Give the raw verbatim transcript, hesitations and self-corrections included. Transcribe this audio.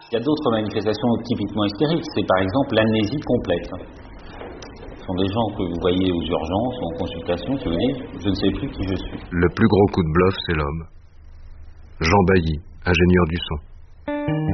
Il y a d'autres manifestations typiquement hystériques, c'est par exemple l'amnésie complète. Ce sont des gens que vous voyez aux urgences ou en consultation qui vous disent « je ne sais plus qui je suis ». Le plus gros coup de bluff, c'est l'homme. Jean Bailly, ingénieur du son.